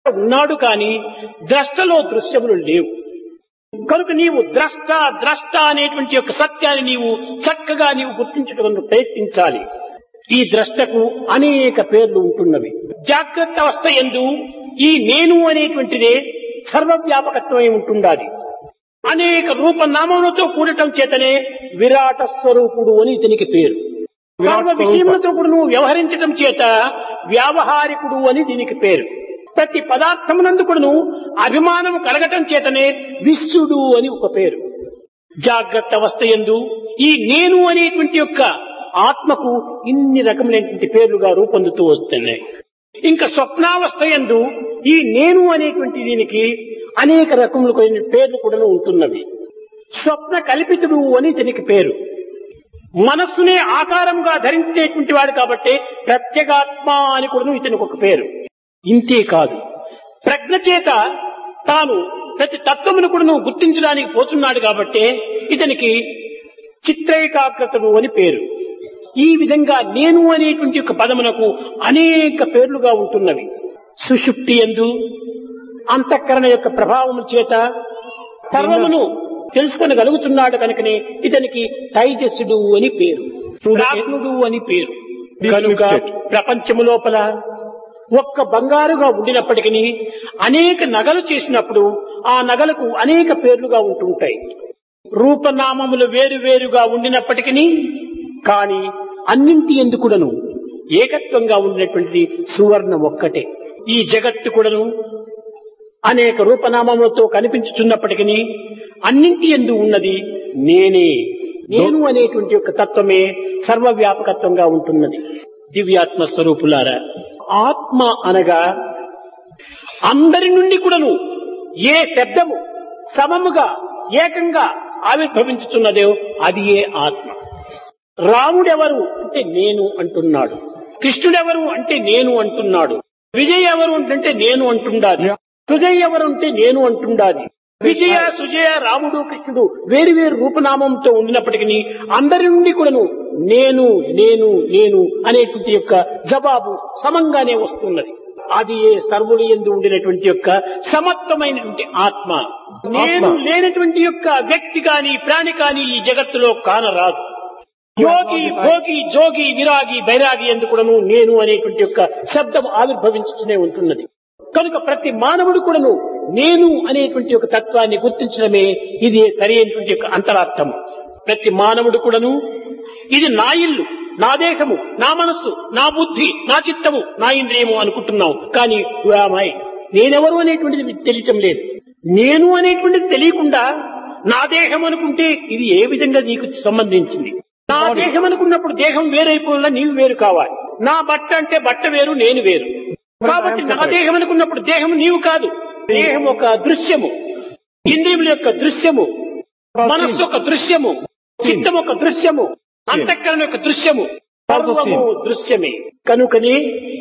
ఉన్నాడు కానీ ద్రష్టలో దృశ్యములు లేవు. కనుక నీవు ద్రష్ట ద్రష్ట అనేటువంటి యొక్క సత్యాన్ని నీవు చక్కగా నీవు గుర్తించడం ప్రయత్నించాలి. ఈ ద్రష్టకు అనేక పేర్లు ఉంటున్నవి. జాగ్రత్త అవస్థ యందు ఈ నేను అనేటువంటిదే సర్వవ్యాపకత్వమై ఉంటుండాలి. అనేక రూపనామములతో కూడటం చేతనే విరాట స్వరూపుడు అని ఇతనికి పేరు. సర్వ విషయములతో కూడా నువ్వు వ్యవహరించడం చేత వ్యావహారికుడు అని దీనికి పేరు. ప్రతి పదార్థమునందు కూడాను అభిమానము కలగటం చేతనే విశ్వడు అని ఒక పేరు. జాగ్రత్త అవస్థ యందు ఈ నేను అనేటువంటి యొక్క ఆత్మకు ఇన్ని రకములైనటువంటి పేర్లుగా రూపొందుతూ వస్తున్నాయి. ఇంకా స్వప్నావస్థ యందు ఈ నేను అనేటువంటి దీనికి అనేక రకములైన పేర్లు కూడా ఉంటున్నవి. స్వప్న కల్పితుడు అని దీనికి పేరు. మనస్సునే ఆకారంగా ధరించేటువంటి వాడు కాబట్టి ప్రత్యేగాత్మ అని కూడా ఇతనికి ఒక పేరు. ఇంతే కాదు, ప్రజ్ఞ చేత తాను ప్రతి తత్వమును కూడా గుర్తించడానికి పోతున్నాడు కాబట్టి ఇతనికి చిత్రైకాగ్రతడు అని పేరు. ఈ విధంగా నేను అనేటువంటి ఒక పదమునకు అనేక పేర్లుగా ఉంటున్నవి. సుషుప్తి యందు అంతఃకరణ యొక్క ప్రభావము చేత సర్వమును తెలుసుకొనగలుగుతున్నాడు కనుకనే ఇతనికి తైజస్సుడు అని పేరు, ప్రాజ్ఞుడు అని పేరు. కనుక ప్రపంచము లోపల ఒక్క బంగారుగా ఉండినప్పటికీ అనేక నగలు చేసినప్పుడు ఆ నగలకు అనేక పేర్లుగా ఉంటుంటాయి. రూపనామములు వేరు వేరుగా ఉండినప్పటికీ కానీ అన్నింటి ఎందుకుడను ఏకత్వంగా ఉండినటువంటిది సువర్ణం ఒక్కటే. ఈ జగత్తు కూడాను అనేక రూపనామములతో కనిపించుతున్నప్పటికీ అన్నింటి యందు ఉన్నది నేనే. నేను అనేటువంటి యొక్క తత్వమే సర్వవ్యాపకత్వంగా ఉంటున్నది. దివ్యాత్మ స్వరూపులారా, ఆత్మ అనగా అందరి నుండి కూడాను ఏ శబ్దము సమముగా ఏకంగా ఆవిర్భవించుతున్నదో అది ఏ ఆత్మ. రాముడెవరు అంటే నేను అంటున్నాడు, కృష్ణుడెవరు అంటే నేను అంటున్నాడు, విజయ్ ఎవరు అంటే నేను అంటుండాది, సుజయ్ ఎవరు అంటే నేను అంటుండాది. విజయ సుజయ రాముడు కృష్ణుడు వేరు వేరు రూపనామంతో ఉండినప్పటికీ అందరి నుండి కూడాను నేను నేను నేను అనేటువంటి యొక్క జవాబు సమంగానే వస్తున్నది. అది ఏ సర్వుడి యందు ఉండినటువంటి యొక్క సమత్వమైనటువంటి ఆత్మ. నేను లేనటువంటి యొక్క వ్యక్తి కాని ప్రాణి కాని ఈ జగత్తులో కానరాదు. యోగి భోగి జోగి విరాగి బైరాగి యందు కూడాను నేను అనేటువంటి యొక్క శబ్దం ఆవిర్భవించుతూనే ఉంటున్నది. కనుక ప్రతి మానవుడు కూడాను నేను అనేటువంటి ఒక తత్వాన్ని గుర్తించడమే ఇది సరి అయినటువంటి యొక్క అంతరార్థం. ప్రతి మానవుడు కూడాను ఇది నా ఇల్లు, నా దేహము, నా మనస్సు, నా బుద్ధి, నా చిత్తము, నా ఇంద్రియము అనుకుంటున్నావు. కానీ నేనెవరు అనేటువంటిది తెలియటం లేదు. నేను అనేటువంటిది తెలియకుండా నా దేహం అనుకుంటే ఇది ఏ విధంగా నీకు సంబంధించింది? నా దేహం అనుకున్నప్పుడు దేహం వేరైపోయినా నీవు వేరు కావాలి. నా బట్ట అంటే బట్ట వేరు, నేను వేరు. కాబట్టి నా దేహం అనుకున్నప్పుడు దేహం నీవు కాదు. దేహం ఒక దృశ్యము, ఇంద్రియముల యొక్క దృశ్యము, మనస్సు ఒక దృశ్యము, చిత్తం ఒక దృశ్యము, అంతఃకరణ యొక్క దృశ్యము, సర్వము దృశ్యమే. కనుకనే